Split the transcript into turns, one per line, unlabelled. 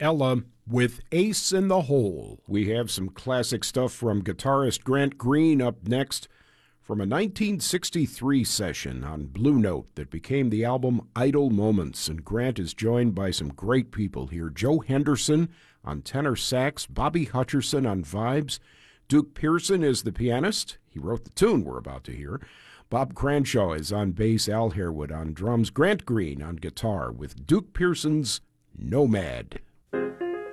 Ella with Ace in the Hole. We have some classic stuff from guitarist Grant Green up next from a 1963 session on Blue Note that became the album Idle Moments. And Grant is joined by some great people here. Joe Henderson on tenor sax, Bobby Hutcherson on vibes, Duke Pearson is the pianist. He wrote the tune we're about to hear. Bob Cranshaw is on bass, Al Harewood on drums, Grant Green on guitar with Duke Pearson's Nomad.